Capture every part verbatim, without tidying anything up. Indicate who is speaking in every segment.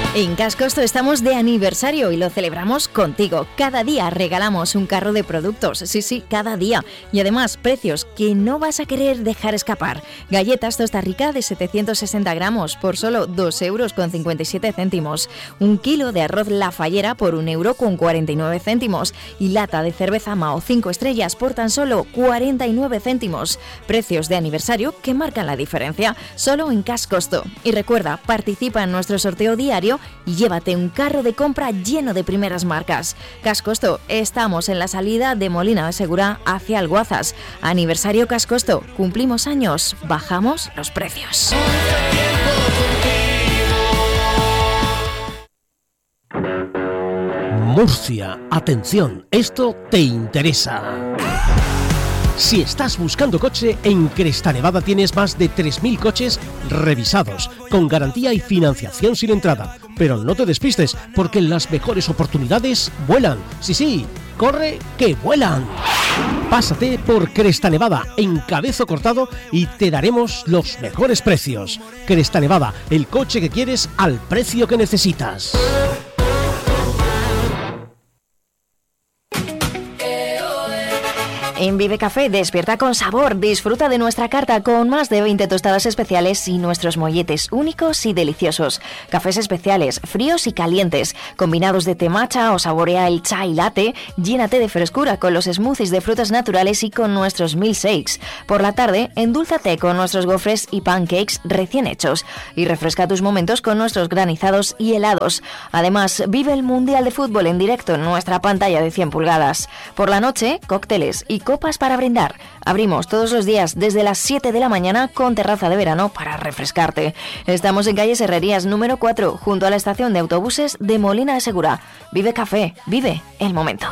Speaker 1: En Cascosto estamos de aniversario y lo celebramos contigo. Cada día regalamos un carro de productos, sí, sí, cada día. Y además, precios que no vas a querer dejar escapar. Galletas Tosta Rica de setecientos sesenta gramos por solo dos euros con cincuenta y siete céntimos. Un kilo de arroz La Fallera por un euro con cuarenta y nueve céntimos. Y lata de cerveza Mao cinco estrellas por tan solo cuarenta y nueve céntimos. Precios de aniversario que marcan la diferencia, solo en Cascosto. Y recuerda, participa en nuestro sorteo diario y llévate un carro de compra lleno de primeras marcas. Cascosto, estamos en la salida de Molina de Segura hacia Alguazas. Aniversario Cascosto, cumplimos años, bajamos los precios.
Speaker 2: Murcia, atención, esto te interesa. Si estás buscando coche, en Cresta Nevada tienes más de tres mil coches revisados, con garantía y financiación sin entrada. Pero no te despistes, porque las mejores oportunidades vuelan. Sí, sí, corre que vuelan. Pásate por Cresta Nevada, en Cabezo Cortado, y te daremos los mejores precios. Cresta Nevada, el coche que quieres al precio que necesitas.
Speaker 1: En Vive Café, despierta con sabor. Disfruta de nuestra carta con más de veinte tostadas especiales y nuestros molletes únicos y deliciosos. Cafés especiales, fríos y calientes, combinados de té matcha o saborea el chai latte. Llénate de frescura con los smoothies de frutas naturales y con nuestros milkshakes. Por la tarde, endúlzate con nuestros gofres y pancakes recién hechos. Y refresca tus momentos con nuestros granizados y helados. Además, vive el Mundial de Fútbol en directo en nuestra pantalla de cien pulgadas. Por la noche, cócteles y copas para brindar. Abrimos todos los días desde las siete de la mañana con terraza de verano para refrescarte. Estamos en calle Herrerías número cuatro, junto a la estación de autobuses de Molina de Segura. Vive Café, vive el momento.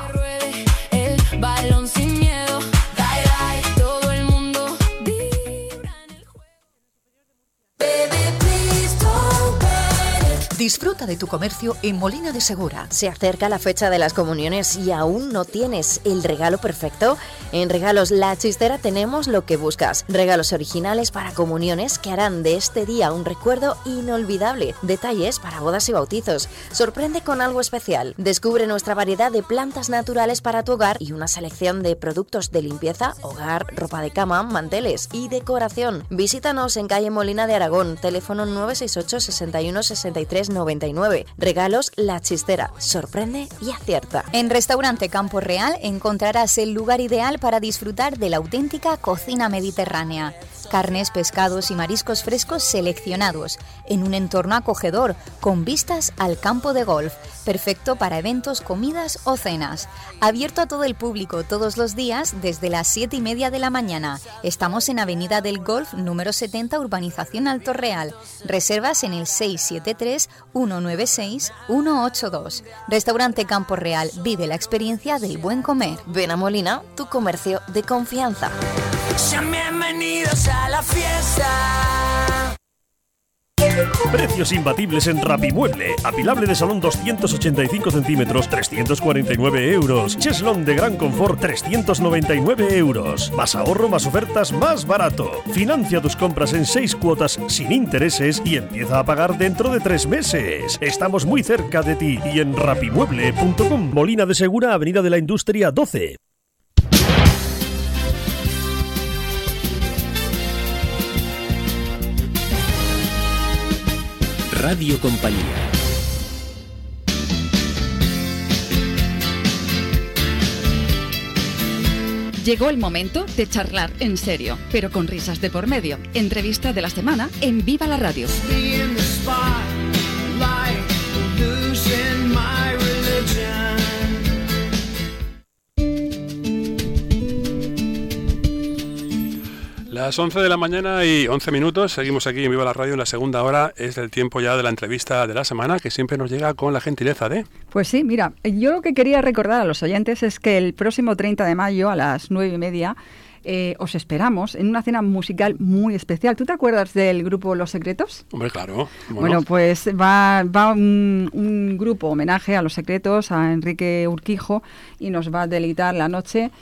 Speaker 3: Disfruta de tu comercio en Molina de Segura.
Speaker 1: Se acerca la fecha de las comuniones y aún no tienes el regalo perfecto. En Regalos La Chistera tenemos lo que buscas. Regalos originales para comuniones que harán de este día un recuerdo inolvidable. Detalles para bodas y bautizos. Sorprende con algo especial. Descubre nuestra variedad de plantas naturales para tu hogar y una selección de productos de limpieza, hogar, ropa de cama, manteles y decoración. Visítanos en calle Molina de Aragón, teléfono nueve seis ocho, sesenta y uno, sesenta y tres noventa y nueve. Regalos La Chistera. Sorprende y acierta.
Speaker 4: En Restaurante Campo Real encontrarás el lugar ideal para disfrutar de la auténtica cocina mediterránea. Carnes, pescados y mariscos frescos seleccionados, en un entorno acogedor, con vistas al campo de golf, perfecto para eventos, comidas o cenas. Abierto a todo el público todos los días desde las siete y media de la mañana. Estamos en Avenida del Golf, número setenta, Urbanización Alto Real. Reservas en el seis siete tres, uno nueve seis, uno ocho dos. Restaurante Campo Real, vive la experiencia del buen comer.
Speaker 1: Ven a Molina, tu comercio de confianza.
Speaker 5: Sean bienvenidos a la fiesta.
Speaker 6: Precios imbatibles en Rapimueble. Apilable de salón doscientos ochenta y cinco centímetros, trescientos cuarenta y nueve euros. Cheslón de gran confort, trescientos noventa y nueve euros. Más ahorro, más ofertas, más barato. Financia tus compras en seis cuotas sin intereses y empieza a pagar dentro de tres meses. Estamos muy cerca de ti y en rapimueble punto com. Molina de Segura, Avenida de la Industria doce.
Speaker 2: Radio Compañía.
Speaker 7: Llegó el momento de charlar en serio, pero con risas de por medio. Entrevista de la semana en Viva la Radio.
Speaker 8: Las once de la mañana y once minutos, seguimos aquí en Viva la Radio en la segunda hora. Es el tiempo ya de la entrevista de la semana, que siempre nos llega con la gentileza de...
Speaker 9: Pues sí, mira, yo lo que quería recordar a los oyentes es que el próximo treinta de mayo a las nueve y media eh, os esperamos en una cena musical muy especial. ¿Tú te acuerdas del grupo Los Secretos?
Speaker 8: Hombre, claro.
Speaker 9: Bueno, bueno pues va, va un, un grupo homenaje a Los Secretos, a Enrique Urquijo, y nos va a deleitar la noche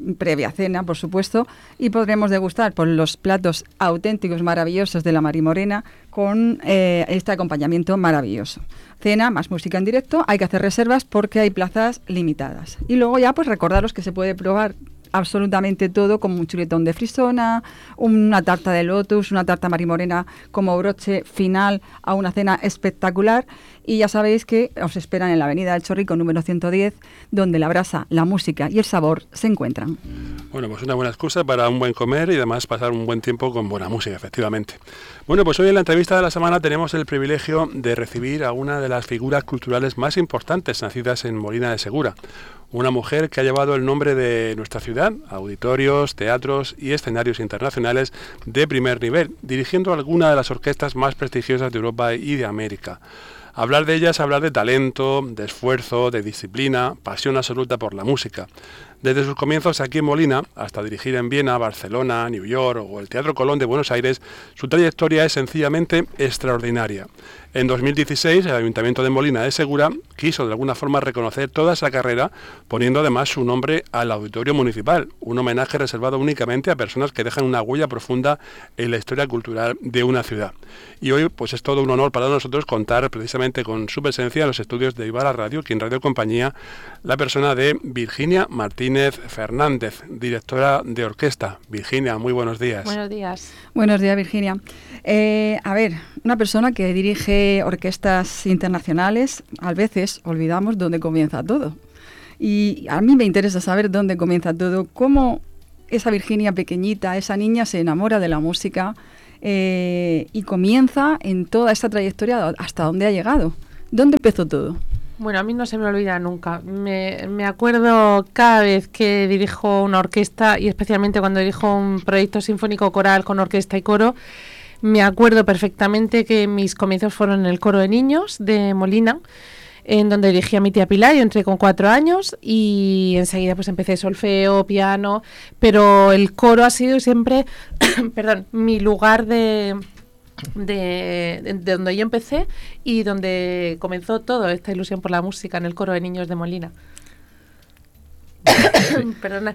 Speaker 9: previa cena, por supuesto, y podremos degustar por los platos auténticos maravillosos de la Marimorena con eh, este acompañamiento maravilloso. Cena más música en directo, hay que hacer reservas porque hay plazas limitadas. Y luego ya pues recordaros que se puede probar absolutamente todo, como un chuletón de frisona, una tarta de lotus, una tarta marimorena como broche final a una cena espectacular. Y ya sabéis que os esperan en la avenida del Chorrico número ciento diez, donde la brasa, la música y el sabor se encuentran.
Speaker 8: Bueno, pues una buena excusa para un buen comer y además pasar un buen tiempo con buena música, efectivamente. Bueno, pues hoy en la entrevista de la semana tenemos el privilegio de recibir a una de las figuras culturales más importantes nacidas en Molina de Segura. Una mujer que ha llevado el nombre de nuestra ciudad a auditorios, teatros y escenarios internacionales de primer nivel, dirigiendo alguna de las orquestas más prestigiosas de Europa y de América. Hablar de ella es hablar de talento, de esfuerzo, de disciplina, pasión absoluta por la música. Desde sus comienzos aquí en Molina, hasta dirigir en Viena, Barcelona, New York o el Teatro Colón de Buenos Aires, su trayectoria es sencillamente extraordinaria. En dos mil dieciséis, el Ayuntamiento de Molina de Segura quiso de alguna forma reconocer toda esa carrera, poniendo además su nombre al Auditorio Municipal, un homenaje reservado únicamente a personas que dejan una huella profunda en la historia cultural de una ciudad. Y hoy pues es todo un honor para nosotros contar precisamente con su presencia en los estudios de Viva la Radio, aquí en Radio Compañía, la persona de Virginia Martínez Fernández, directora de orquesta. Virginia, muy buenos días.
Speaker 10: Buenos días.
Speaker 9: Buenos días, Virginia. Eh, a ver, una persona que dirige orquestas internacionales, a veces olvidamos dónde comienza todo. Y a mí me interesa saber dónde comienza todo, cómo esa Virginia pequeñita, esa niña se enamora de la música eh, y comienza en toda esta trayectoria hasta dónde ha llegado. ¿Dónde empezó todo?
Speaker 10: Bueno, a mí no se me olvida nunca. Me, me acuerdo cada vez que dirijo una orquesta y especialmente cuando dirijo un proyecto sinfónico coral con orquesta y coro. Me acuerdo perfectamente que mis comienzos fueron en el coro de niños de Molina, en donde dirigía a mi tía Pilar. Yo entré con cuatro años y enseguida pues empecé solfeo, piano, pero el coro ha sido siempre, perdón, mi lugar de, de, de, de donde yo empecé y donde comenzó toda esta ilusión por la música, en el coro de niños de Molina. Perdona.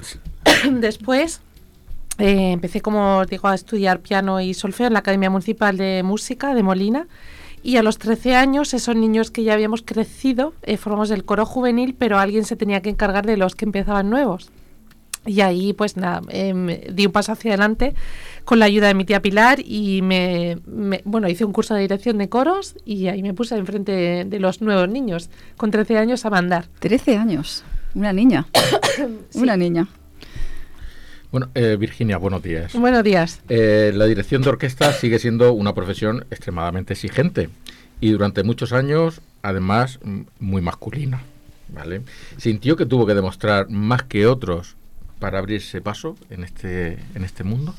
Speaker 10: Después Eh, empecé, como os digo, a estudiar piano y solfeo en la Academia Municipal de Música de Molina y a los trece años, esos niños que ya habíamos crecido, eh, formamos el coro juvenil, pero alguien se tenía que encargar de los que empezaban nuevos. Y ahí, pues nada, eh, di un paso hacia adelante con la ayuda de mi tía Pilar y me, me bueno hice un curso de dirección de coros y ahí me puse enfrente de, de los nuevos niños, con trece años a mandar.
Speaker 9: trece años, una niña,
Speaker 10: Sí.
Speaker 9: una niña.
Speaker 11: Bueno, eh, Virginia, buenos días.
Speaker 10: Buenos días.
Speaker 11: Eh, la dirección de orquesta sigue siendo una profesión extremadamente exigente y durante muchos años, además, m- muy masculina, ¿vale? ¿Sintió que tuvo que demostrar más que otros para abrirse paso en este, en este mundo?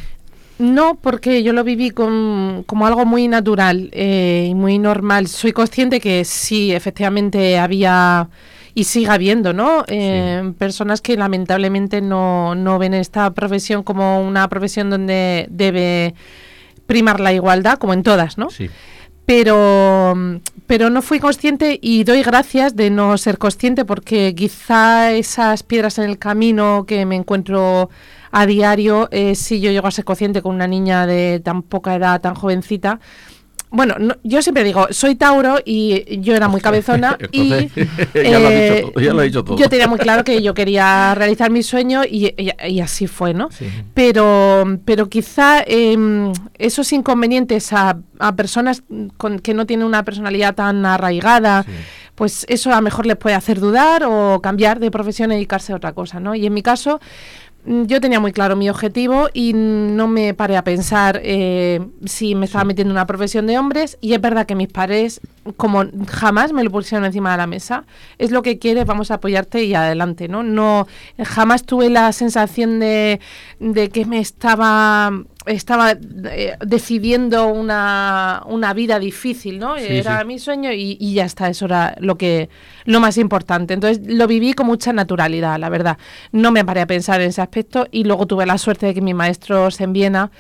Speaker 10: No, porque yo lo viví con, como algo muy natural eh, y muy normal. Soy consciente que sí, efectivamente había y sigue habiendo, ¿no? Eh, sí. Personas que lamentablemente no, no ven esta profesión como una profesión donde debe primar la igualdad, como en todas, ¿no?
Speaker 11: Sí.
Speaker 10: Pero, pero no fui consciente y doy gracias de no ser consciente porque quizá esas piedras en el camino que me encuentro a diario, eh, si yo llego a ser consciente con una niña de tan poca edad, tan jovencita. Bueno, no, yo siempre digo, soy Tauro y yo era muy cabezona.
Speaker 11: Entonces,
Speaker 10: y
Speaker 11: ya, lo
Speaker 10: eh,
Speaker 11: ha dicho todo, ya lo ha dicho todo.
Speaker 10: Yo tenía muy claro que yo quería realizar mi sueño y, y, y así fue, ¿no?
Speaker 11: Sí.
Speaker 10: Pero, pero quizá eh, esos inconvenientes a, a personas con, que no tienen una personalidad tan arraigada, sí. pues eso a lo mejor les puede hacer dudar o cambiar de profesión y dedicarse a otra cosa, ¿no? Y en mi caso, yo tenía muy claro mi objetivo y no me paré a pensar eh, si me estaba sí. metiendo en una profesión de hombres, y es verdad que mis padres como jamás me lo pusieron encima de la mesa. Es lo que quieres, vamos a apoyarte y adelante, ¿no? No, jamás tuve la sensación de, de que me estaba estaba eh, decidiendo una, una vida difícil, ¿no? Sí, era sí. mi sueño y, y ya está, eso era lo que lo más importante. Entonces lo viví con mucha naturalidad, la verdad. No me paré a pensar en ese aspecto y luego tuve la suerte de que mis maestros en Viena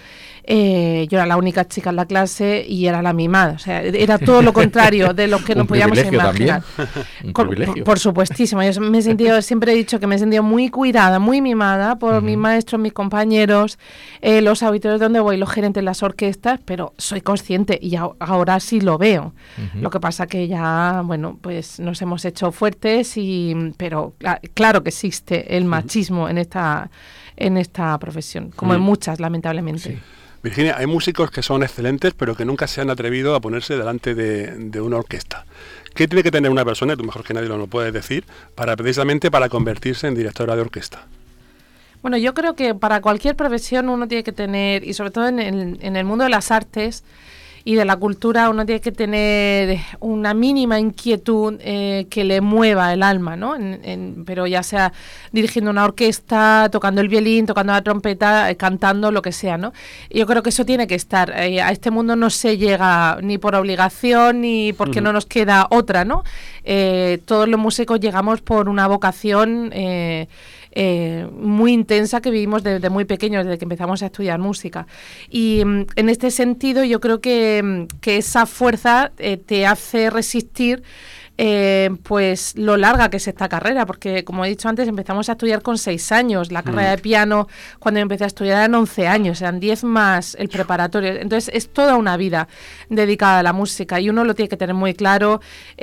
Speaker 10: eh, yo era la única chica en la clase y era la mimada. O sea, era todo lo contrario de lo que nos podíamos imaginar.
Speaker 11: Un
Speaker 10: Con,
Speaker 11: privilegio.
Speaker 10: por, por supuestísimo. Yo me he sentido, siempre he dicho que me he sentido muy cuidada, muy mimada por uh-huh. mis maestros, mis compañeros, eh, los auditores donde voy, los gerentes de las orquestas, pero soy consciente y a, ahora sí lo veo. Uh-huh. Lo que pasa que ya, bueno, pues nos hemos hecho fuertes, y pero cl- claro que existe el machismo uh-huh. en esta en esta profesión, como uh-huh. en muchas, lamentablemente.
Speaker 8: Sí. Virginia, hay músicos que son excelentes, pero que nunca se han atrevido a ponerse delante de, de una orquesta. ¿Qué tiene que tener una persona, tú mejor que nadie lo, lo puedes decir, para precisamente para convertirse en directora de orquesta?
Speaker 10: Bueno, yo creo que para cualquier profesión uno tiene que tener, y sobre todo en el, en el mundo de las artes y de la cultura, uno tiene que tener una mínima inquietud eh, que le mueva el alma, ¿no? En, en, pero ya sea dirigiendo una orquesta, tocando el violín, tocando la trompeta, eh, cantando, lo que sea, ¿no? Y yo creo que eso tiene que estar. Eh, a este mundo no se llega ni por obligación ni porque uh-huh. no nos queda otra, ¿no? Eh, todos los músicos llegamos por una vocación eh, Eh, muy intensa que vivimos desde muy pequeños, desde que empezamos a estudiar música. Y mm, en este sentido yo creo que, que esa fuerza eh, te hace resistir eh, pues lo larga que es esta carrera, porque como he dicho antes, empezamos a estudiar con seis años, la carrera mm. de piano cuando empecé a estudiar eran once años, eran diez más el preparatorio, entonces es toda una vida dedicada a la música y uno lo tiene que tener muy claro,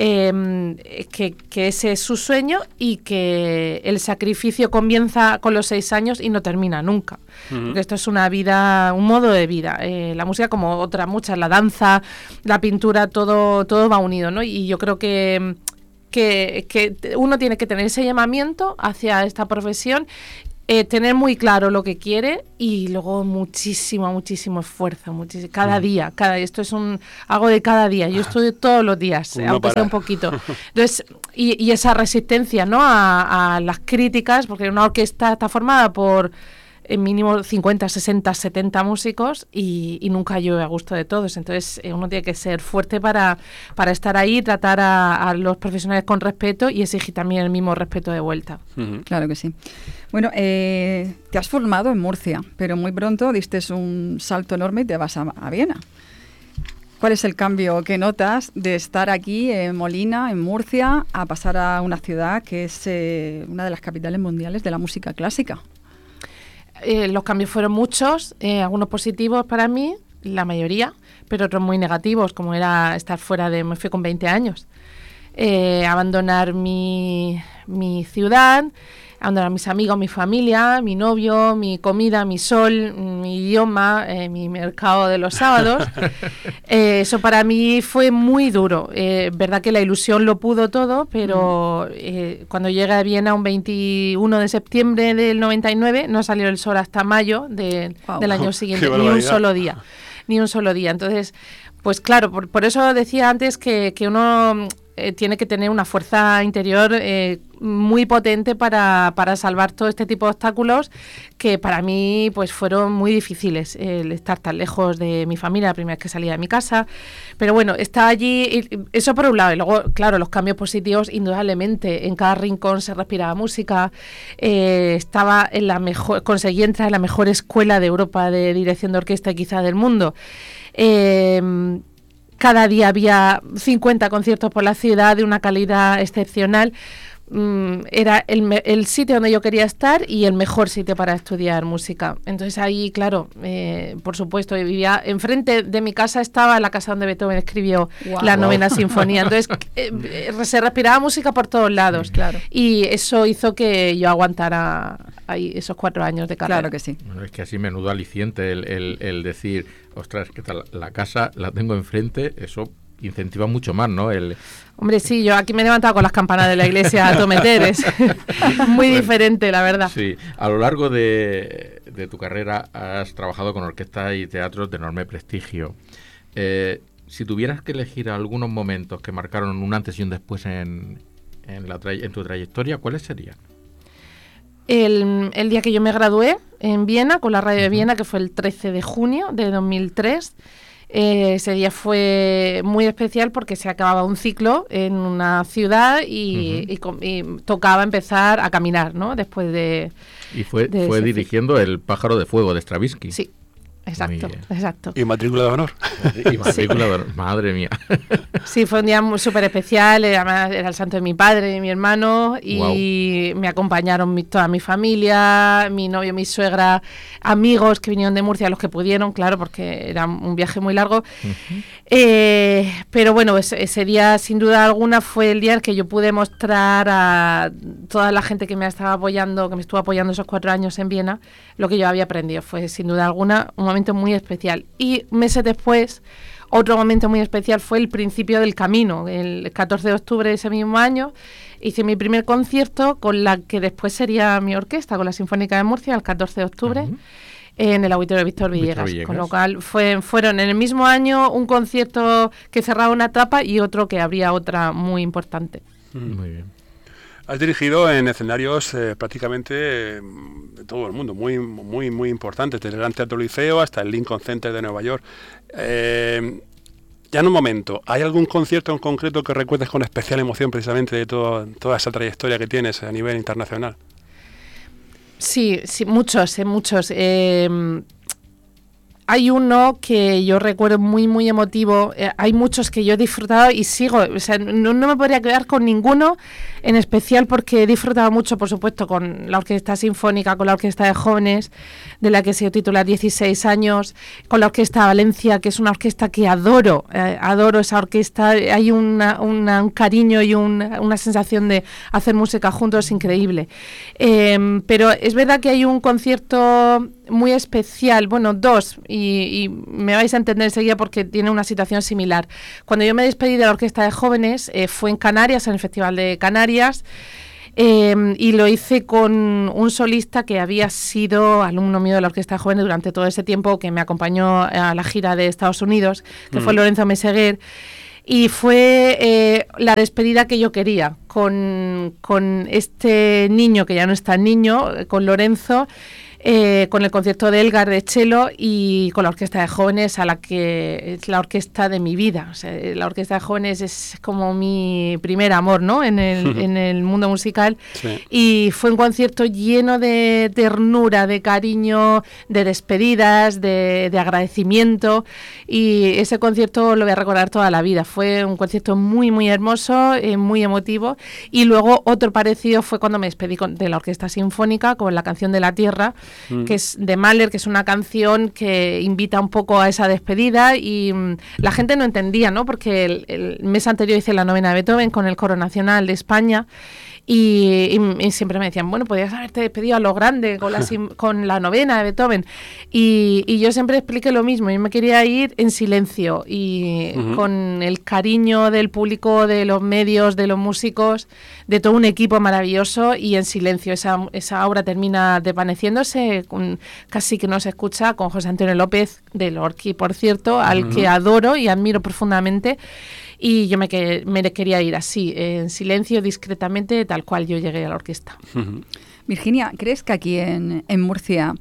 Speaker 10: eh, que, que ese es su sueño y que el sacrificio comienza con los seis años y no termina nunca, mm. porque esto es una vida, un modo de vida, eh, la música como otras muchas, la danza, la pintura, todo, todo va unido, ¿no? Y yo creo que Que, que uno tiene que tener ese llamamiento hacia esta profesión, eh, tener muy claro lo que quiere y luego muchísimo, muchísimo esfuerzo, muchísimo, cada mm. día, cada esto es un algo de cada día. Yo estudio todos los días, no aunque sea un poquito. Entonces, y, y esa resistencia, ¿no? A, a las críticas, porque una orquesta está formada por en mínimo cincuenta, sesenta, setenta músicos y, y nunca llueve a gusto de todos. Entonces eh, uno tiene que ser fuerte para, para estar ahí, tratar a, a los profesionales con respeto y exigir también el mismo respeto de vuelta.
Speaker 9: Uh-huh. Claro que sí. Bueno, eh, te has formado en Murcia, pero muy pronto diste un salto enorme y te vas a, a Viena. ¿Cuál es el cambio que notas de estar aquí en Molina, en Murcia, a pasar a una ciudad que es eh, una de las capitales mundiales de la música clásica?
Speaker 10: Eh, los cambios fueron muchos, eh, algunos positivos para mí, la mayoría, pero otros muy negativos, como era estar fuera de... Me fui con veinte años. Eh, abandonar mi, mi ciudad, abandonar mis amigos, mi familia, mi novio, mi comida, mi sol, mi idioma, eh, mi mercado de los sábados. eh, eso para mí fue muy duro. Eh, verdad que la ilusión lo pudo todo, pero eh, cuando llegué a Viena un veintiuno de septiembre del noventa y nueve, no salió el sol hasta mayo de, wow. del año siguiente, ni un solo día. Ni un solo día. Entonces, pues claro, por, por eso decía antes que, que uno... Eh, tiene que tener una fuerza interior eh, muy potente para, para salvar todo este tipo de obstáculos que para mí pues fueron muy difíciles, eh, el estar tan lejos de mi familia la primera vez que salía de mi casa, pero bueno, estaba allí, eso por un lado, y luego claro, los cambios positivos indudablemente, en cada rincón se respiraba música, eh, estaba en la mejor, conseguí entrar en la mejor escuela de Europa de dirección de orquesta y quizá del mundo. eh, Cada día había cincuenta conciertos por la ciudad de una calidad excepcional. Mm, era el, me- el sitio donde yo quería estar y el mejor sitio para estudiar música. Entonces ahí, claro, eh, por supuesto, yo vivía enfrente de mi casa, estaba la casa donde Beethoven escribió wow. la novena wow. sinfonía. Entonces eh, se respiraba música por todos lados. Claro. Y eso hizo que yo aguantara ahí esos cuatro años de carrera.
Speaker 9: Claro que sí.
Speaker 11: Bueno, es que así menudo aliciente el, el, el decir, ostras, ¿qué tal? La casa la tengo enfrente, eso incentiva mucho más, ¿no? El...
Speaker 10: Hombre, sí, yo aquí me he levantado con las campanas de la iglesia a tometeres. Muy bueno, diferente, la verdad.
Speaker 11: Sí, a lo largo de, de tu carrera has trabajado con orquestas y teatros de enorme prestigio. Eh, si tuvieras que elegir algunos momentos que marcaron un antes y un después en, en, la tra- en tu trayectoria, ¿cuáles serían?
Speaker 10: El, el día que yo me gradué en Viena, con la radio de Viena, que fue el trece de junio de dos mil tres, Eh, ese día fue muy especial porque se acababa un ciclo en una ciudad y, uh-huh. y, y tocaba empezar a caminar, ¿no? Después de...
Speaker 11: Y fue, de fue dirigiendo ciclo. El Pájaro de Fuego de Stravinsky.
Speaker 10: Sí, exacto, exacto.
Speaker 8: ¿Y matrícula de honor?
Speaker 11: Y matrícula de honor, madre mía.
Speaker 10: Sí, fue un día súper especial, además era el santo de mi padre y de mi hermano, y wow. me acompañaron mi, toda mi familia, mi novio, mi suegra, amigos que vinieron de Murcia, los que pudieron, claro, porque era un viaje muy largo. Uh-huh. eh, pero bueno, ese, ese día, sin duda alguna, fue el día en que yo pude mostrar a toda la gente que me estaba apoyando, que me estuvo apoyando esos cuatro años en Viena, lo que yo había aprendido. Fue, sin duda alguna, un momento muy especial. Y meses después, otro momento muy especial fue el principio del camino. El catorce de octubre de ese mismo año hice mi primer concierto con la que después sería mi orquesta, con la Sinfónica de Murcia, el catorce de octubre, uh-huh. en el Auditorio Víctor Villegas, Villegas. Con lo cual fue, fueron en el mismo año un concierto que cerraba una etapa y otro que abría otra muy importante.
Speaker 11: Muy bien.
Speaker 8: Has dirigido en escenarios eh, prácticamente eh, de todo el mundo, muy muy muy importantes, desde el Gran Teatro Liceo hasta el Lincoln Center de Nueva York. Eh, ya en un momento, ¿hay algún concierto en concreto que recuerdes con especial emoción precisamente de todo, toda esa trayectoria que tienes a nivel internacional?
Speaker 10: Sí, sí, muchos, eh, muchos. Eh, Hay uno que yo recuerdo muy, muy emotivo. Eh, hay muchos que yo he disfrutado y sigo. O sea, no, no me podría quedar con ninguno, en especial porque he disfrutado mucho, por supuesto, con la Orquesta Sinfónica, con la Orquesta de Jóvenes, de la que he sido titular dieciséis años, con la Orquesta Valencia, que es una orquesta que adoro. Eh, adoro esa orquesta. Hay una, una, un cariño y un, una sensación de hacer música juntos increíble. Eh, pero es verdad que hay un concierto muy especial, bueno, dos, y, y me vais a entender enseguida porque tiene una situación similar. Cuando yo me despedí de la Orquesta de Jóvenes, eh, fue en Canarias, en el Festival de Canarias, eh, y lo hice con un solista que había sido alumno mío de la Orquesta de Jóvenes durante todo ese tiempo, que me acompañó a la gira de Estados Unidos, que mm. fue Lorenzo Meseguer. Y fue eh, la despedida que yo quería, con, con este niño, que ya no es tan niño, con Lorenzo, Eh, con el concierto de Elgar de cello y con la Orquesta de Jóvenes, a la que es la orquesta de mi vida. O sea, la Orquesta de Jóvenes es como mi primer amor, ¿no?, en el, en el mundo musical. Sí. Y fue un concierto lleno de ternura, de cariño, de despedidas, de, de agradecimiento, y ese concierto lo voy a recordar toda la vida. Fue un concierto muy, muy hermoso, eh, muy emotivo. Y luego otro parecido fue cuando me despedí con, de la Orquesta Sinfónica con la canción de la Tierra, Mm. que es de Mahler, que es una canción que invita un poco a esa despedida, y mm, la gente no entendía, ¿no?, porque el, el mes anterior hice la novena de Beethoven con el Coro Nacional de España. Y, y, y siempre me decían, bueno, podrías haberte despedido a lo grande con la, con la novena de Beethoven. Y, y yo siempre expliqué lo mismo. Yo me quería ir en silencio y uh-huh. con el cariño del público, de los medios, de los músicos, de todo un equipo maravilloso, y en silencio. Esa, esa obra termina desvaneciéndose, con, casi que no se escucha, con José Antonio López de Lorquí, por cierto, al uh-huh. que adoro y admiro profundamente. Y yo me, que, me quería ir así, en silencio, discretamente, tal cual yo llegué a la orquesta.
Speaker 9: Uh-huh. Virginia, ¿crees que aquí en, en Murcia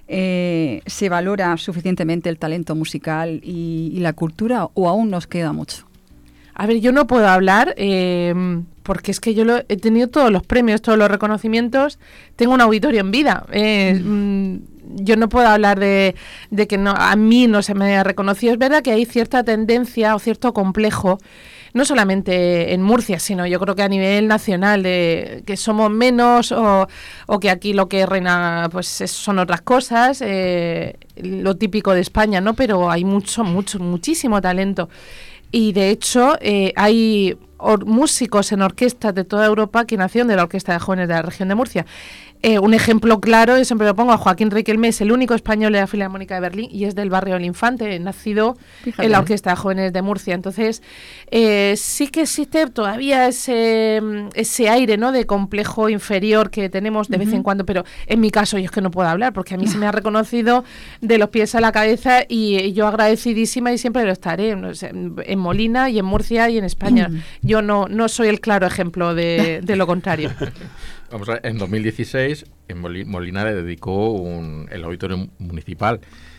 Speaker 9: eh, se valora suficientemente el talento musical y, y la cultura, o aún nos queda mucho?
Speaker 10: A ver, yo no puedo hablar eh, porque es que yo lo, he tenido todos los premios, todos los reconocimientos, tengo un auditorio en vida. Eh, mm. Yo no puedo hablar de, de que no, a mí no se me haya reconocido. Es verdad que hay cierta tendencia o cierto complejo, no solamente en Murcia, sino yo creo que a nivel nacional, de que somos menos, o, o que aquí lo que reina pues es, son otras cosas, eh, lo típico de España, ¿no? Pero hay mucho, mucho, muchísimo talento. Y de hecho eh, hay or- músicos en orquestas de toda Europa que nacieron de la Orquesta de Jóvenes de la región de Murcia. Eh, un ejemplo claro, yo siempre lo pongo, a Joaquín Riquelme, es el único español de la Filarmónica de Berlín y es del barrio del Infante, nacido Fíjate. en la Orquesta de Jóvenes de Murcia. Entonces, eh, sí que existe todavía ese, ese aire, ¿no?, de complejo inferior que tenemos de uh-huh. vez en cuando, pero en mi caso yo es que no puedo hablar, porque a mí se me ha reconocido de los pies a la cabeza, y yo agradecidísima y siempre lo estaré, no sé, en Molina y en Murcia y en España. Uh-huh. Yo no, no soy el claro ejemplo de, de lo contrario.
Speaker 11: Vamos a ver, en dos mil dieciséis en Molina le dedicó un, el auditorio municipal.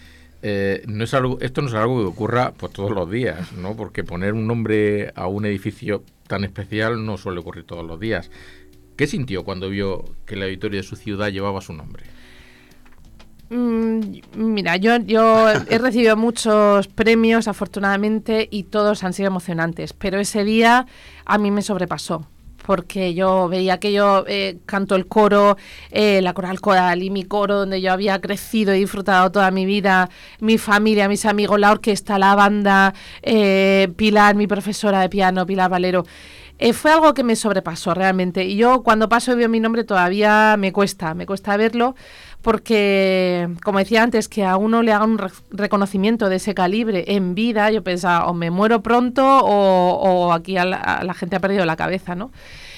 Speaker 11: Eh, no es algo, esto no es algo que ocurra pues todos los días, ¿no? Porque poner un nombre a un edificio tan especial no suele ocurrir todos los días. ¿Qué sintió cuando vio que el auditorio de su ciudad llevaba su nombre?
Speaker 10: Mira, yo, yo he recibido muchos premios, afortunadamente, y todos han sido emocionantes, pero ese día a mí me sobrepasó, porque yo veía que yo eh, canto el coro, eh, la coral coral y mi coro, donde yo había crecido y disfrutado toda mi vida, mi familia, mis amigos, la orquesta, la banda, eh, Pilar, mi profesora de piano, Pilar Valero. Eh, fue algo que me sobrepasó realmente, y yo cuando paso y veo mi nombre todavía me cuesta, me cuesta verlo, porque, como decía antes, que a uno le hagan un re- reconocimiento de ese calibre en vida, yo pensaba, o me muero pronto o, o aquí a la, a la gente ha perdido la cabeza, ¿no?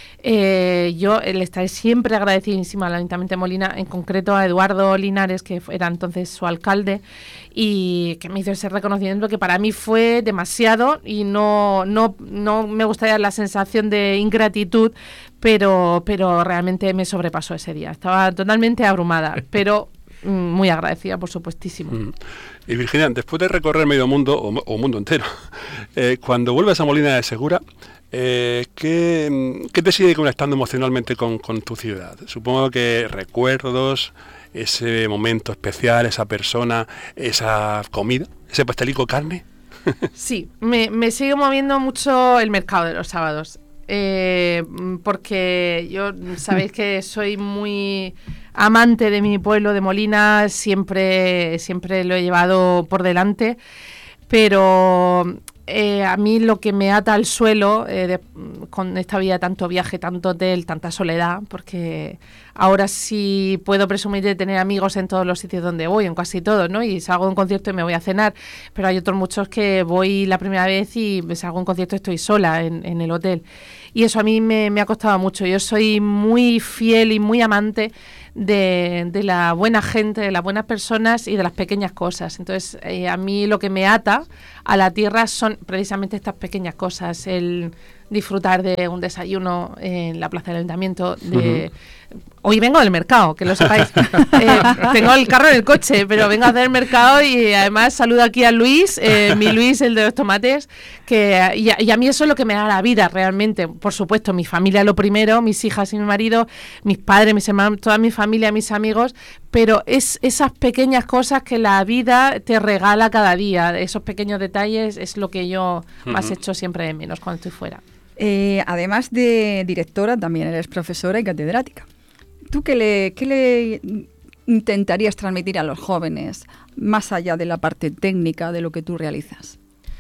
Speaker 10: Eh, yo le estaré siempre agradecidísima al Ayuntamiento de Molina, en concreto a Eduardo Linares, que era entonces su alcalde, y que me hizo ese reconocimiento que para mí fue demasiado, y no, no, no me gustaría la sensación de ingratitud, pero, pero realmente me sobrepasó ese día. Estaba totalmente abrumada, pero mm, muy agradecida, por supuestísimo.
Speaker 8: Mm. Y Virginia, después de recorrer medio mundo, o, o mundo entero, eh, cuando vuelves a Molina de Segura, Eh, ¿qué, ¿Qué te sigue conectando emocionalmente con, con tu ciudad? Supongo que recuerdos, ese momento especial, esa persona, esa comida, ese pastelico carne.
Speaker 10: Sí, me, me sigue moviendo mucho el mercado de los sábados, eh, porque yo sabéis que soy muy amante de mi pueblo, de Molina, siempre, siempre lo he llevado por delante, pero... Eh, a mí lo que me ata al suelo eh, de, con esta vida, tanto viaje, tanto hotel, tanta soledad, porque ahora sí puedo presumir de tener amigos en todos los sitios donde voy, en casi todos, ¿no? Y salgo de un concierto y me voy a cenar, pero hay otros muchos que voy la primera vez y me salgo de un concierto y estoy sola en, en el hotel. Y eso a mí me, me ha costado mucho. Yo soy muy fiel y muy amante de, de la buena gente, de las buenas personas y de las pequeñas cosas. Entonces, eh, a mí lo que me ata a la tierra son precisamente estas pequeñas cosas, el disfrutar de un desayuno en la plaza del ayuntamiento, de... Uh-huh. Hoy vengo del mercado, que lo sepáis. eh, tengo el carro en el coche, pero vengo a hacer el mercado y además saludo aquí a Luis, eh, mi Luis, el de los tomates, que y a, y a mí eso es lo que me da la vida realmente. Por supuesto, mi familia lo primero, mis hijas y mi marido, mis padres, mis hermanos, toda mi familia, mis amigos, pero es esas pequeñas cosas que la vida te regala cada día, esos pequeños detalles es lo que yo uh-huh. más echo siempre de menos cuando estoy fuera.
Speaker 9: Eh, además de directora, también eres profesora y catedrática. ¿Tú qué le, qué le intentarías transmitir a los jóvenes, más allá de la parte técnica de lo que tú realizas?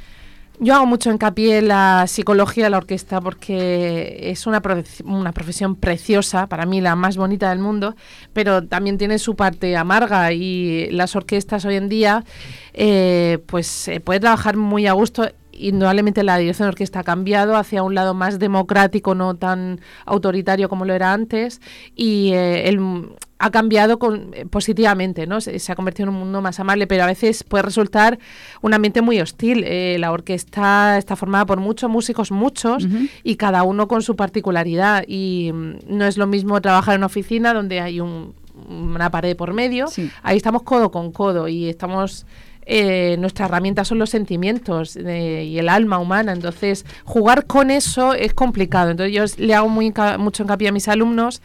Speaker 10: Yo hago mucho hincapié en la psicología de la orquesta porque es una, profe- una profesión preciosa, para mí la más bonita del mundo, pero también tiene su parte amarga y las orquestas hoy en día eh, pues se puede trabajar muy a gusto. Indudablemente la dirección de orquesta ha cambiado hacia un lado más democrático, no tan autoritario como lo era antes, y eh, el, ha cambiado con, eh, positivamente, ¿no? Se, se ha convertido en un mundo más amable, pero a veces puede resultar un ambiente muy hostil. Eh, la orquesta está formada por muchos músicos, muchos, uh-huh. y cada uno con su particularidad, y mm, no es lo mismo trabajar en una oficina donde hay un, una pared por medio, sí. Ahí estamos codo con codo y estamos... Eh, nuestra herramienta son los sentimientos eh, y el alma humana, entonces jugar con eso es complicado. Entonces yo le hago muy inca- mucho hincapié a mis alumnos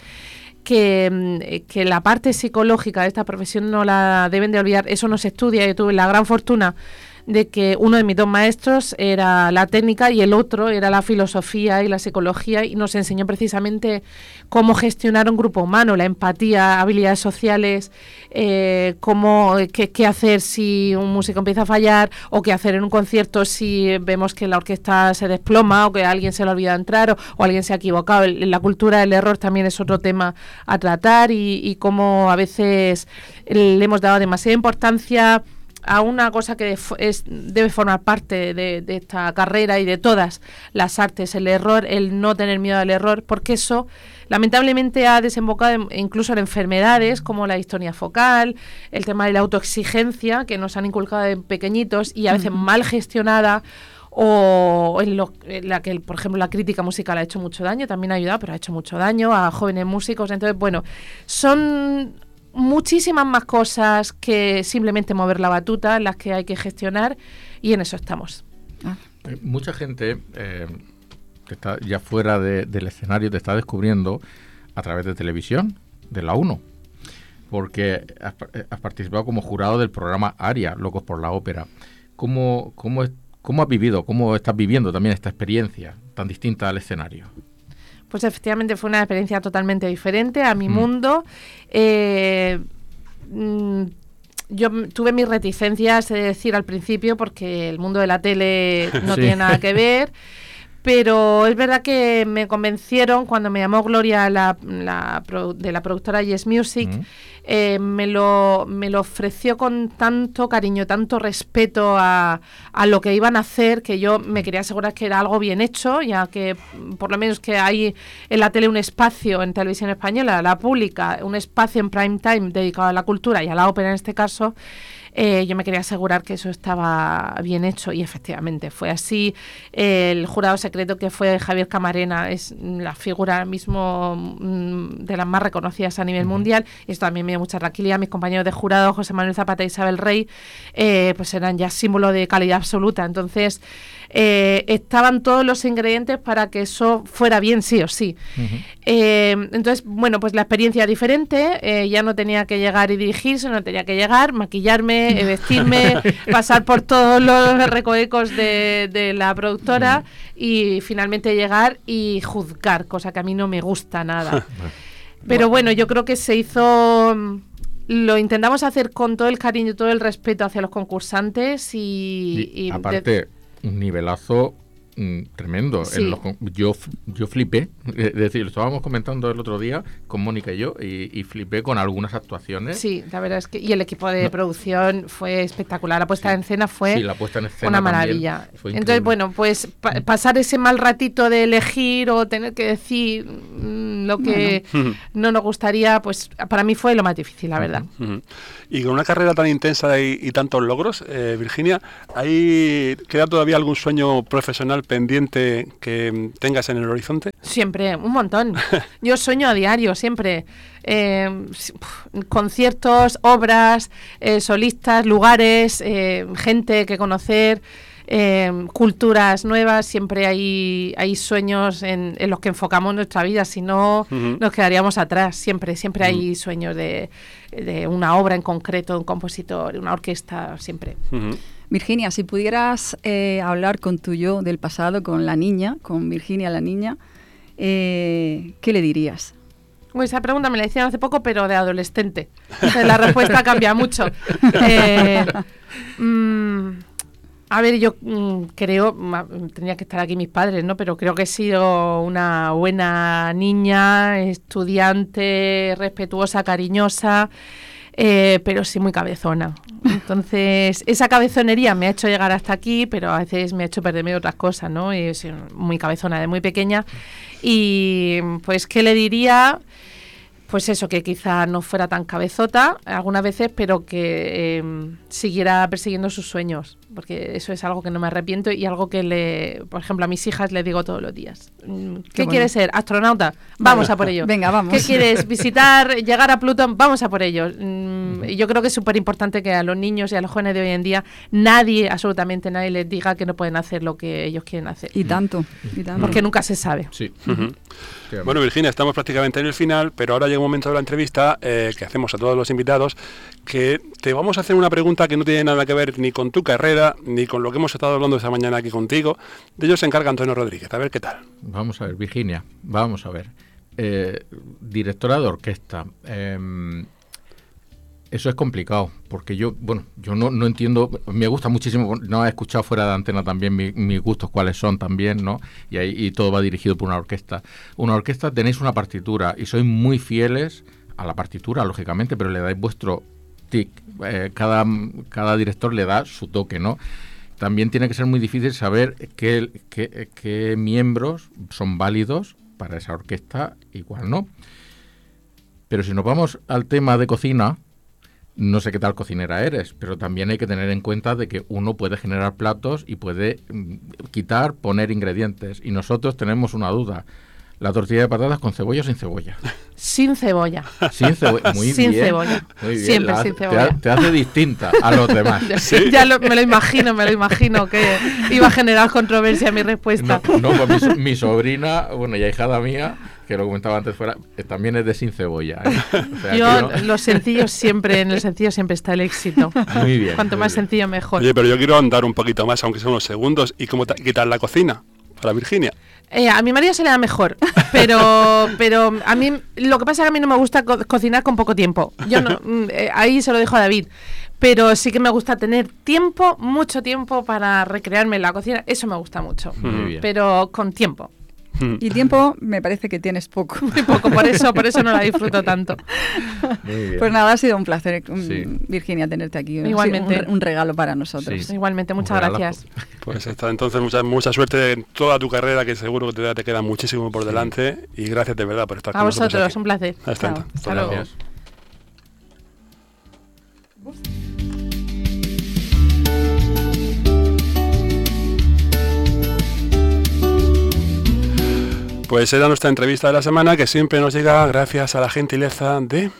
Speaker 10: que, que la parte psicológica de esta profesión no la deben de olvidar. Eso no se estudia. Yo tuve la gran fortuna de que uno de mis dos maestros era la técnica y el otro era la filosofía y la psicología, y nos enseñó precisamente cómo gestionar un grupo humano, la empatía, habilidades sociales, eh, cómo, qué, qué hacer si un músico empieza a fallar, o qué hacer en un concierto si vemos que la orquesta se desploma o que a alguien se le olvida entrar o, o alguien se ha equivocado. La cultura del error también es otro tema a tratar, y, y cómo a veces le hemos dado demasiada importancia a una cosa que es, debe formar parte de, de esta carrera y de todas las artes, el error, el no tener miedo al error, porque eso lamentablemente ha desembocado en, incluso en enfermedades como la distonía focal, el tema de la autoexigencia que nos han inculcado de pequeñitos y a veces uh-huh. mal gestionada, o en, lo, en la que, por ejemplo, la crítica musical ha hecho mucho daño, también ha ayudado, pero ha hecho mucho daño a jóvenes músicos. Entonces, bueno, son muchísimas más cosas que simplemente mover la batuta, las que hay que gestionar, y en eso estamos.
Speaker 11: Ah. Eh, mucha gente eh, que está ya fuera de, del escenario te está descubriendo a través de televisión, de la uno. porque has, has participado como jurado del programa Aria, Locos por la Ópera. ¿Cómo, cómo, es, cómo has vivido, cómo estás viviendo también esta experiencia tan distinta al escenario?
Speaker 10: Pues efectivamente fue una experiencia totalmente diferente a mi mm. mundo. Eh, mm, yo tuve mis reticencias, es decir, al principio, porque el mundo de la tele no sí. tiene nada que ver. Pero es verdad que me convencieron cuando me llamó Gloria la, la, de la productora Yes Music, mm. eh, me, lo, me lo ofreció con tanto cariño, tanto respeto a, a lo que iban a hacer, que yo me quería asegurar que era algo bien hecho, ya que por lo menos que hay en la tele un espacio en televisión española, la pública, un espacio en prime time dedicado a la cultura y a la ópera en este caso. Eh, yo me quería asegurar que eso estaba bien hecho y efectivamente fue así. Eh, el jurado secreto, que fue Javier Camarena, es la figura ahora mismo mm, de las más reconocidas a nivel uh-huh. mundial, y esto también me dio mucha tranquilidad. Mis compañeros de jurado, José Manuel Zapata y Isabel Rey, eh, pues eran ya símbolo de calidad absoluta. Entonces eh, estaban todos los ingredientes para que eso fuera bien sí o sí. Uh-huh. eh, entonces, bueno, pues la experiencia diferente, eh, ya no tenía que llegar y dirigirse, no tenía que llegar, maquillarme, Eh, vestirme, pasar por todos los recovecos de, de la productora y finalmente llegar y juzgar, cosa que a mí no me gusta nada. Pero bueno, yo creo que se hizo, lo intentamos hacer con todo el cariño y todo el respeto hacia los concursantes y...
Speaker 11: y,
Speaker 10: y
Speaker 11: aparte, de... un nivelazo mm, tremendo.
Speaker 10: Sí.
Speaker 11: En los, yo, yo flipé, es decir, lo estábamos comentando el otro día con Mónica y yo, y, y flipé con algunas actuaciones.
Speaker 10: Sí, la verdad es que, y el equipo de no. producción fue espectacular, la puesta sí. en escena fue
Speaker 11: sí, la puesta en escena
Speaker 10: una maravilla. Entonces, bueno, pues pa- pasar ese mal ratito de elegir o tener que decir mmm, lo que bueno. no nos gustaría, pues para mí fue lo más difícil, la verdad.
Speaker 8: Uh-huh. Y con una carrera tan intensa y, y tantos logros, eh, Virginia, ¿hay, ¿queda todavía algún sueño profesional pendiente que tengas en el horizonte?
Speaker 10: Siempre, un montón. Yo sueño a diario, siempre. Eh, conciertos, obras, eh, solistas, lugares, eh, gente que conocer, eh, culturas nuevas. Siempre hay, hay sueños en, en los que enfocamos nuestra vida, si no uh-huh. nos quedaríamos atrás. Siempre, siempre uh-huh. hay sueños de, de una obra en concreto, un compositor, una orquesta, siempre.
Speaker 9: Uh-huh. Virginia, si pudieras eh, hablar con tu yo del pasado, con la niña, con Virginia la niña, eh, ¿qué le dirías?
Speaker 10: Pues esa pregunta me la hicieron hace poco, pero de adolescente. La respuesta cambia mucho. Eh, mmm, a ver, yo mmm, creo, tendría que estar aquí mis padres, ¿no? Pero creo que he sido una buena niña, estudiante, respetuosa, cariñosa. Eh, pero sí muy cabezona. Entonces, esa cabezonería me ha hecho llegar hasta aquí, pero a veces me ha hecho perderme otras cosas, ¿no? Y soy muy cabezona de muy pequeña. Y pues, ¿qué le diría? Pues eso, que quizá no fuera tan cabezota algunas veces, pero que eh, siguiera persiguiendo sus sueños, porque eso es algo que no me arrepiento y algo que, le, por ejemplo, a mis hijas les digo todos los días. ¿Qué, ¿Qué bueno. quieres ser? ¿Astronauta? Vamos a por ello.
Speaker 9: Venga, vamos.
Speaker 10: ¿Qué quieres? ¿Visitar? ¿Llegar a Plutón? Vamos a por ello. Mm, yo creo que es súper importante que a los niños y a los jóvenes de hoy en día nadie, absolutamente nadie, les diga que no pueden hacer lo que ellos quieren hacer.
Speaker 9: Y tanto, y tanto.
Speaker 10: Porque nunca se sabe.
Speaker 8: Sí. Uh-huh. Bueno, Virginia, estamos prácticamente en el final, pero ahora llega un momento de la entrevista eh, que hacemos a todos los invitados, que te vamos a hacer una pregunta que no tiene nada que ver ni con tu carrera, ni con lo que hemos estado hablando esta mañana aquí contigo. De ello se encarga Antonio Rodríguez. A ver qué tal.
Speaker 11: Vamos a ver, Virginia, vamos a ver. Eh, directora de orquesta. Eh, eso es complicado, porque yo, bueno, yo no, no entiendo, me gusta muchísimo, no he escuchado fuera de antena también mi, mis gustos cuáles son también, ¿no? Y ahí y todo va dirigido por una orquesta. Una orquesta tenéis una partitura y sois muy fieles a la partitura, lógicamente, pero le dais vuestro tic, eh, cada, cada director le da su toque, ¿no? También tiene que ser muy difícil saber qué, qué, qué miembros son válidos para esa orquesta y cuál no. Pero si nos vamos al tema de cocina, no sé qué tal cocinera eres, pero también hay que tener en cuenta de que uno puede generar platos y puede mm, quitar, poner ingredientes. Y nosotros tenemos una duda. La tortilla de patatas con cebolla o sin cebolla.
Speaker 10: Sin cebolla.
Speaker 11: Sin cebolla. Muy
Speaker 10: sin
Speaker 11: bien.
Speaker 10: Cebolla.
Speaker 11: Muy bien.
Speaker 10: Siempre
Speaker 11: La,
Speaker 10: sin
Speaker 11: te,
Speaker 10: cebolla.
Speaker 11: te hace distinta a los demás.
Speaker 10: ¿Sí? Ya lo, me lo imagino, me lo imagino que iba a generar controversia mi respuesta.
Speaker 11: No, no pues mi, mi sobrina, bueno, y ahijada mía, que lo comentaba antes fuera, eh, también es de sin cebolla. ¿eh? O sea,
Speaker 10: yo,
Speaker 11: no...
Speaker 10: los sencillos siempre, en el sencillo siempre está el éxito.
Speaker 11: Muy bien.
Speaker 10: Cuanto
Speaker 11: muy
Speaker 10: más
Speaker 11: bien.
Speaker 10: sencillo, mejor.
Speaker 8: Oye, pero yo quiero andar un poquito más, aunque sea unos segundos. ¿Y cómo quitar la cocina para Virginia?
Speaker 10: Eh, a mi marido se le da mejor, pero pero a mí lo que pasa es que a mí no me gusta co- cocinar con poco tiempo. Yo no, eh, ahí se lo dejo a David. Pero sí que me gusta tener tiempo, mucho tiempo para recrearme en la cocina. Eso me gusta mucho.
Speaker 11: Muy bien.
Speaker 10: Pero con tiempo.
Speaker 9: Y tiempo me parece que tienes poco.
Speaker 10: Muy poco, por eso, por eso no la disfruto tanto.
Speaker 11: Muy bien.
Speaker 9: Pues nada, ha sido un placer, um,
Speaker 11: Sí.
Speaker 9: Virginia, tenerte aquí.
Speaker 10: Igualmente.
Speaker 9: Un, un regalo para nosotros.
Speaker 11: Sí.
Speaker 10: Igualmente, muchas
Speaker 11: Un regalazo.
Speaker 10: gracias.
Speaker 8: Pues está, entonces mucha, mucha suerte en toda tu carrera, que seguro que te, te queda muchísimo por delante. Y gracias de verdad por estar
Speaker 10: A
Speaker 8: con nosotros
Speaker 10: vosotros,
Speaker 8: aquí.
Speaker 10: un placer.
Speaker 8: Hasta,
Speaker 9: Chao.
Speaker 8: hasta luego.
Speaker 11: Gracias.
Speaker 8: Pues era nuestra entrevista de la semana, que siempre nos llega gracias a la gentileza de...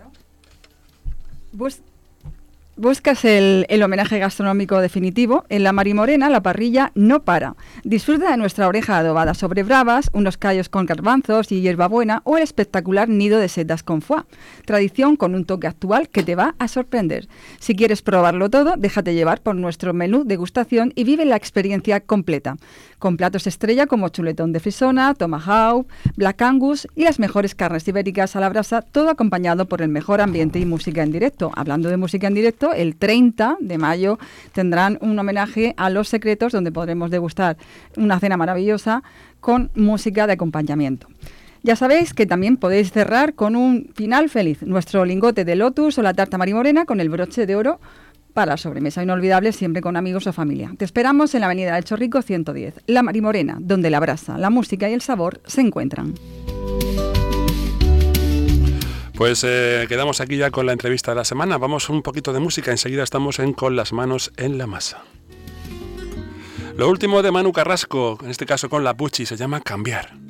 Speaker 9: Bus- Buscas el, el homenaje gastronómico definitivo. En la Marimorena la parrilla no para. Disfruta de nuestra oreja adobada sobre bravas, unos callos con garbanzos y hierbabuena o el espectacular nido de setas con foie. Tradición con un toque actual que te va a sorprender. Si quieres probarlo todo, déjate llevar por nuestro menú degustación y vive la experiencia completa. Con platos estrella como chuletón de frisona, tomahawk, black angus y las mejores carnes ibéricas a la brasa, todo acompañado por el mejor ambiente y música en directo. Hablando de música en directo, el treinta de mayo tendrán un homenaje a Los Secretos, donde podremos degustar una cena maravillosa con música de acompañamiento. Ya sabéis que también podéis cerrar con un final feliz, nuestro lingote de lotus o la tarta marimorena con el broche de oro para la sobremesa inolvidable, siempre con amigos o familia. Te esperamos en la avenida del Chorrico ciento diez, La Marimorena, donde la brasa, la música y el sabor se encuentran.
Speaker 8: Pues eh, quedamos aquí ya con la entrevista de la semana. Vamos un poquito de música. Enseguida estamos en Con las manos en la masa. Lo último de Manu Carrasco, en este caso con la Pucci, se llama Cambiar.